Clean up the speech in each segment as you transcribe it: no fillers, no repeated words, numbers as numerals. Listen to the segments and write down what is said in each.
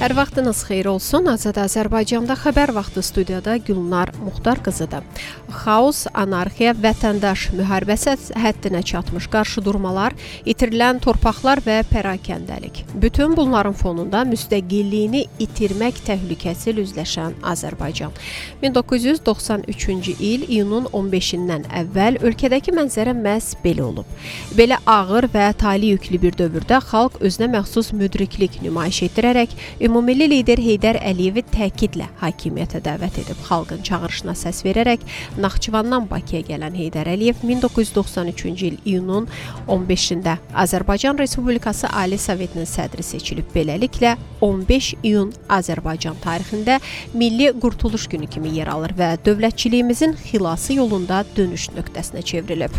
Hər vaxtınız xeyir olsun. Azad Azərbaycanda xəbər vaxtı studiyada Gülnar Muxtar qızıdır. Xaos, anarxiya, vətəndaş müharibəsi həddinə çatmış qarşıdurmalar, itirilən torpaqlar və pərakəndəlik. Bütün bunların fonunda müstəqilliyini itirmək təhlükəsi ilə üzləşən Azərbaycan. 1993-cü il iyunun 15-dən əvvəl ölkədəki mənzərə məhz belə olub. Belə ağır və tali yüklü bir dövrdə xalq özünə məxsus müdriklik nümayiş etdirərək Ümumilli lider Heydər Əliyevi təkidlə hakimiyyətə dəvət edib. Xalqın çağırışına səs verərək Naxçıvandan Bakıya gələn Heydər Əliyev 1993-cü il iyunun 15-də Azərbaycan Respublikası Ali Sovetinin sədri seçilib. Beləliklə 15 iyun Azərbaycan tarixində Milli Qurtuluş Günü kimi yer alır və dövlətçiliyimizin xilası yolunda dönüş nöqtəsinə çevrilib.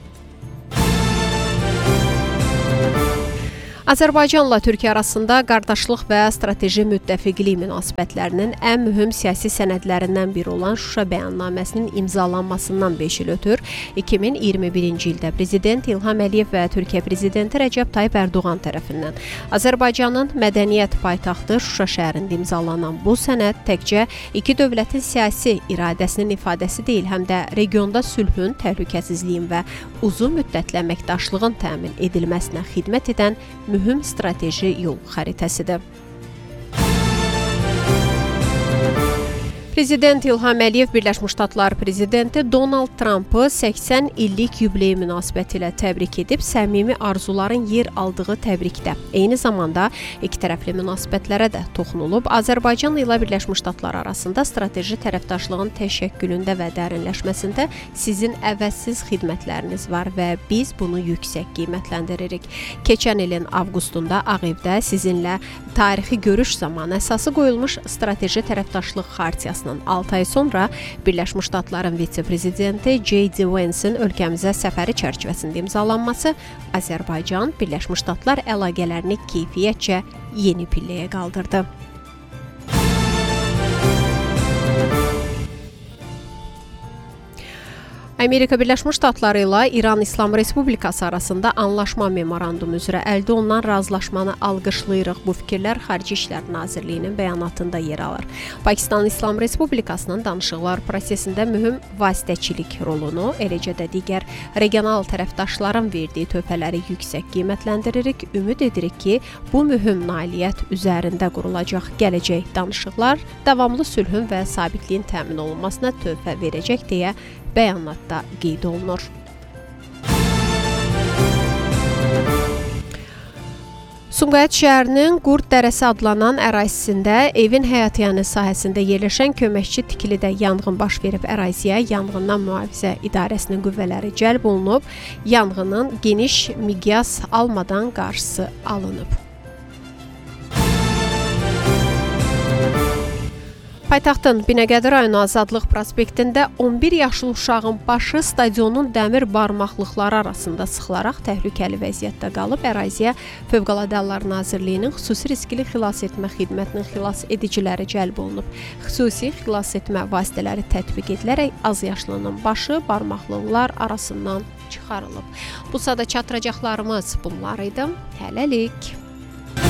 Azərbaycanla Türkiyə arasında qardaşlıq və strateji müttəfiqlik münasibətlərinin ən mühüm siyasi sənədlərindən biri olan Şuşa bəyannaməsinin imzalanmasından 5 il ötür 2021-ci ildə Prezident İlham Əliyev və Türkiyə Prezidenti Rəcəb Tayyib Ərdoğan tərəfindən Azərbaycanın mədəniyyət paytaxtı Şuşa şəhərində imzalanan bu sənəd təkcə iki dövlətin siyasi iradəsinin ifadəsi deyil, həm də regionda sülhün, təhlükəsizliyin və uzun müddətli əməkdaşlığın təmin edilməsinə xidmət edən mühüm strateji yol xəritəsidir. Prezident İlham Əliyev Birləşmiş Ştatlar Prezidenti Donald Trampı 80 illik yubiley münasibətilə təbrik edib, səmimi arzuların yer aldığı təbrikdə eyni zamanda ikitərəfli münasibətlərə də toxunulub. Azərbaycan ilə Birləşmiş Ştatlar arasında strateji tərəfdaşlığın təşəkkülündə və dərinləşməsində sizin əvəzsiz xidmətləriniz var və biz bunu yüksək qiymətləndiririk. Keçən ilin avqustunda Ağ Evdə sizinlə tarixi görüş zamanı əsası qoyulmuş strateji tərəfdaşlıq xartiyasını 6 ay sonra Birləşmiş Ştatların vitse-prezidenti J.D. Vance'in ölkəmizə səfəri çərçivəsində imzalanması Azərbaycan, Birləşmiş Ştatlar əlaqələrini keyfiyyətcə yeni pilləyə qaldırdı. Amerika Birləşmiş Ştatları ilə İran İslam Respublikası arasında anlaşma memorandumu üzrə əldə olunan razılaşmanı alqışlayırıq. Bu fikirlər Xarici İşlər Nazirliyinin bəyanatında yer alır. Pakistan İslam Respublikasının danışıqlar prosesində mühüm vasitəçilik rolunu, eləcə də digər regional tərəfdaşların verdiyi töhfələri yüksək qiymətləndiririk. Ümid edirik ki, bu mühüm nailiyyət üzərində qurulacaq gələcək danışıqlar davamlı sülhün və sabitliyin təmin olunmasına töhfə verəcək deyə bəyanatda qeyd olunur. Sumqayıt şəhərinin Qurd Dərəsi adlanan ərazisində evin həyatyanı sahəsində yerləşən köməkçi tikilidə yanğın baş verib. Əraziyə Yanğından Mühafizə İdarəsinin qüvvələri cəlb olunub, yanğının geniş miqyas almadan qarşısı alınıb. Paytaxtın Binəqədi rayonu Azadlıq prospektində 11 yaşlı uşağın başı stadionun dəmir barmaqlıqları arasında sıxılaraq təhlükəli vəziyyətdə qalıb. Əraziyə Fövqəladə Hallar Nazirliyinin xüsusi riskli xilas etmə xidmətinin xilas ediciləri cəlb olunub. Xüsusi xilas etmə vasitələri tətbiq edilərək azyaşlının başı barmaqlıqlar arasından çıxarılıb. Bu sada çatdıracaqlarımız bunlar idi. Hələlik.